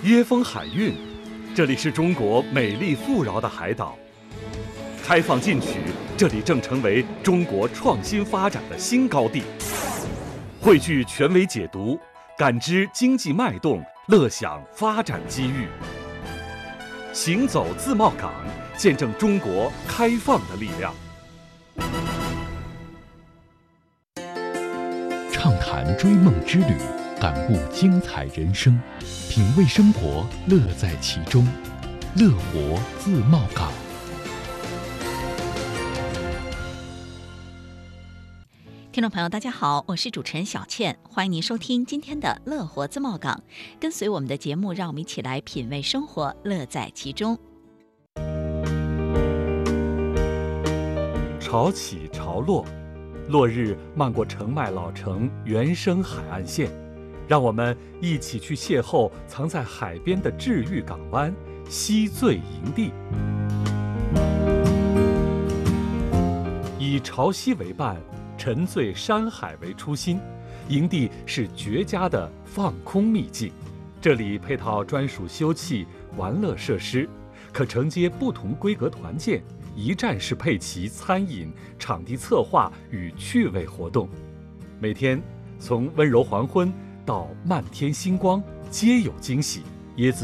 椰风海韵，这里是中国美丽富饶的海岛。开放进取，这里正成为中国创新发展的新高地。汇聚权威解读，感知经济脉动，乐享发展机遇。行走自贸港，见证中国开放的力量。 畅谈追梦之旅，感悟精彩人生，品味生活，乐在其中。乐活自贸港。 听众朋友大家好，我是主持人小倩，欢迎您收听今天的乐活自贸港。跟随我们的节目，让我们一起来品味生活，乐在其中。 潮起潮落，落日漫过澄迈老城原生海岸线，让我们一起去邂逅藏在海边的治愈港湾西醉营地。以潮汐为伴，沉醉山海为初心，营地是绝佳的放空秘境。这里配套专属休憩玩乐设施，可承接不同规格团建，一站式配齐餐饮、场地策划与趣味活动。每天从温柔黄昏到漫天星光，皆有惊喜。椰子